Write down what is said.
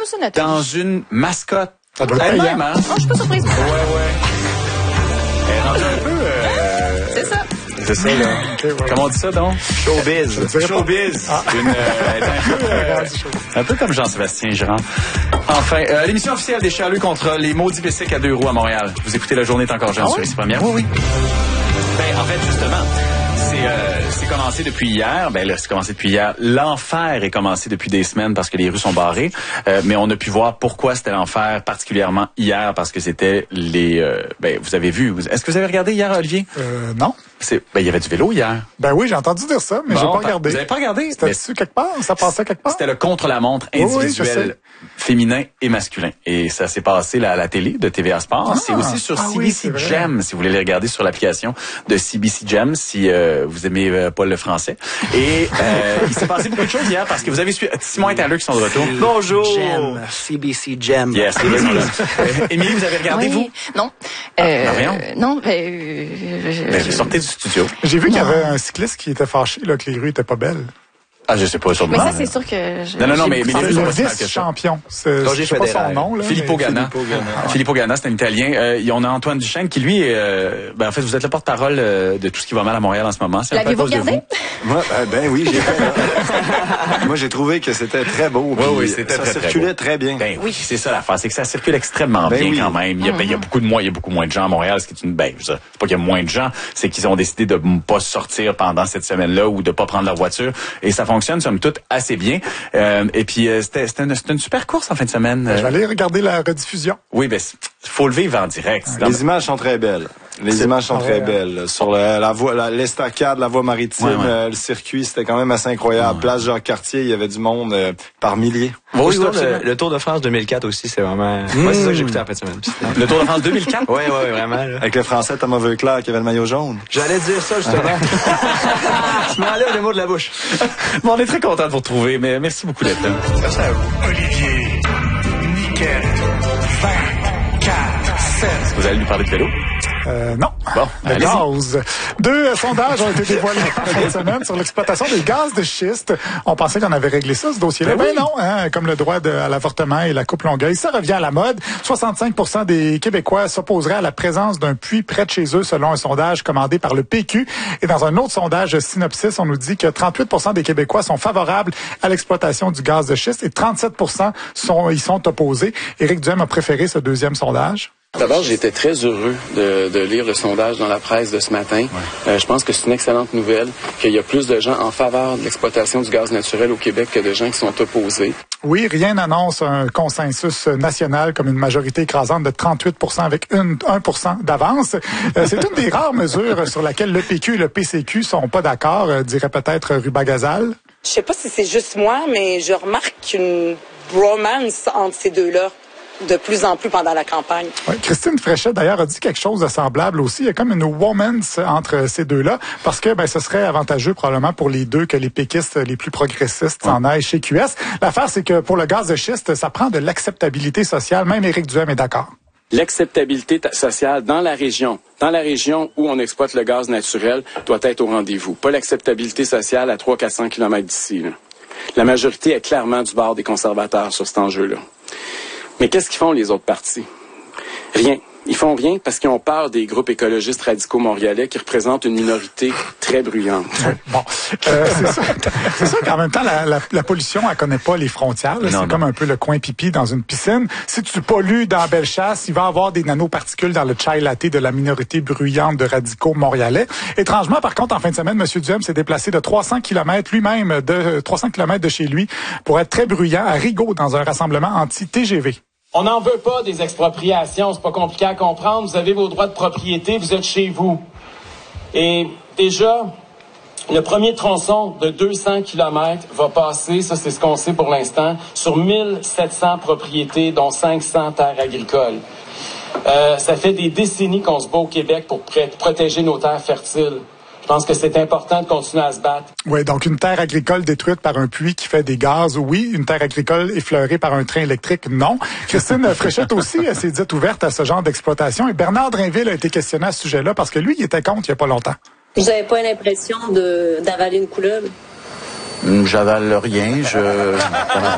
juste à noter. Dans une mascotte. Ça doit être payant. Hein? Oh, je suis pas surprise. Ouais. Elle est rendue un peu... C'est ça. C'est ça, là. Okay, ouais. Comment on dit ça, donc? Showbiz. Showbiz. Un peu comme Jean-Sébastien Girard. Enfin, l'émission officielle des Charlus contre les maudits bicycles à 2 roues à Montréal. Vous écoutez La Journée est encore jeune sur ici première. Oui. Ben, en fait, justement, c'est commencé depuis hier. Ben là, c'est commencé depuis hier. L'enfer est commencé depuis des semaines parce que les rues sont barrées. Mais on a pu voir pourquoi c'était l'enfer, particulièrement hier, parce que c'était les... ben, vous avez vu. Est-ce que vous avez regardé hier, Olivier? Non. Ben, il y avait du vélo hier. Ben oui, j'ai entendu dire ça, mais j'ai pas regardé. Vous avez pas regardé? C'était-tu quelque part? Ça passait quelque part? C'était le contre-la-montre individuel féminin et masculin. Et ça s'est passé à la télé de TVA Sport. C'est aussi sur CBC Gem, si vous voulez les regarder sur l'application de CBC Gem, si vous aimez Paul le français. Et il s'est passé beaucoup de choses hier parce que vous avez suivi Simon et Tyler qui sont de retour. Bonjour. Gem, CBC Gem. Yes, Émilie, vous avez regardé, vous? Non. Non, sortez du studio. J'ai vu qu'il y avait un cycliste qui était fâché, là, que les rues étaient pas belles. Ah, je sais pas, sûrement. Mais ça, c'est sûr que... Non, mais les C'est rues sont le pas si mal que ça. vice-champion. Je sais pas son nom, là. Filippo Ganna. Filippo Ganna, c'est un Italien. On a Antoine Duchesne qui, lui, en fait, vous êtes le porte-parole de tout ce qui va mal à Montréal en ce moment. C'est un peu à cause de vous. Moi, oui, j'ai fait là. Moi, j'ai trouvé que c'était très beau. Oui, c'était ça très, circulait très très bien. Ben oui, c'est ça l'affaire, c'est que ça circule extrêmement bien quand même. Il y a beaucoup moins de gens à Montréal, ce qui est une c'est pas qu'il y a moins de gens, c'est qu'ils ont décidé de pas sortir pendant cette semaine-là ou de pas prendre leur voiture et ça fonctionne somme toute assez bien. Et puis c'était une super course en fin de semaine. Je vais aller regarder la rediffusion. Oui, ben faut le vivre en direct. Les images sont très belles. Les images sont très belles. Sur la voie, l'estacade, la voie maritime, le circuit, c'était quand même assez incroyable. Place Jacques-Cartier, il y avait du monde par milliers. Oui, le Tour de France 2004 aussi, c'est vraiment... Moi, c'est ça que j'ai écouté en fin de semaine. Le Tour de France 2004? Oui, vraiment. Là. Avec le Français Thomas Veuclair qui avait le maillot jaune. J'allais dire ça, justement. Je m'enlève les mots de la bouche. Bon, on est très content de vous retrouver, mais merci beaucoup d'être là. Merci à vous. Olivier, Niquette, 24-7. Est-ce que vous allez nous parler de vélo? Non. Bon, le gaz. 2 sondages ont été dévoilés en fin de semaine sur l'exploitation des gaz de schiste. On pensait qu'on avait réglé ça, ce dossier-là. Ben non, hein, comme le droit à l'avortement et la coupe longueuil, ça revient à la mode. 65% des Québécois s'opposeraient à la présence d'un puits près de chez eux, selon un sondage commandé par le PQ. Et dans un autre sondage Synopsis, on nous dit que 38% des Québécois sont favorables à l'exploitation du gaz de schiste et 37% y sont opposés. Éric Duhem a préféré ce deuxième sondage. D'abord, j'étais très heureux de lire le sondage dans la presse de ce matin. Je pense que c'est une excellente nouvelle, qu'il y a plus de gens en faveur de l'exploitation du gaz naturel au Québec que de gens qui sont opposés. Oui, rien n'annonce un consensus national comme une majorité écrasante de 38% avec 1% d'avance. C'est une des rares mesures sur laquelle le PQ et le PCQ sont pas d'accord, dirait peut-être Ruba Gazal. Je sais pas si c'est juste moi, mais je remarque une bromance entre ces deux-là de plus en plus pendant la campagne. Ouais, Christine Fréchette, d'ailleurs, a dit quelque chose de semblable aussi. Il y a comme une womance entre ces deux-là, parce que ce serait avantageux probablement pour les deux que les péquistes les plus progressistes s'en aillent chez QS. L'affaire, c'est que pour le gaz de schiste, ça prend de l'acceptabilité sociale. Même Éric Duhem est d'accord. L'acceptabilité sociale dans la région où on exploite le gaz naturel, doit être au rendez-vous. Pas l'acceptabilité sociale à 300-400 km d'ici. Là. La majorité est clairement du bord des conservateurs sur cet enjeu-là. Mais qu'est-ce qu'ils font les autres partis? Rien. Ils font rien parce qu'ils ont peur des groupes écologistes radicaux montréalais qui représentent une minorité très bruyante. Bon, c'est sûr qu'en même temps, la pollution, elle connaît pas les frontières. C'est comme un peu le coin pipi dans une piscine. Si tu pollues dans Bellechasse, il va y avoir des nanoparticules dans le chai latte de la minorité bruyante de radicaux montréalais. Étrangement, par contre, en fin de semaine, M. Duhem s'est déplacé de 300 km lui-même, de 300 km de chez lui, pour être très bruyant à Rigaud dans un rassemblement anti-TGV. On n'en veut pas des expropriations, c'est pas compliqué à comprendre. Vous avez vos droits de propriété, vous êtes chez vous. Et déjà, le premier tronçon de 200 km va passer, ça c'est ce qu'on sait pour l'instant, sur 1700 propriétés, dont 500 terres agricoles. Ça fait des décennies qu'on se bat au Québec pour protéger nos terres fertiles. Je pense que c'est important de continuer à se battre. Oui, donc une terre agricole détruite par un puits qui fait des gaz, oui. Une terre agricole effleurée par un train électrique, non. Christine Fréchette aussi s'est dite ouverte à ce genre d'exploitation. Et Bernard Drainville a été questionné à ce sujet-là parce que lui, il était contre il n'y a pas longtemps. Vous n'avez pas l'impression d'avaler une couleuvre? J'avale rien,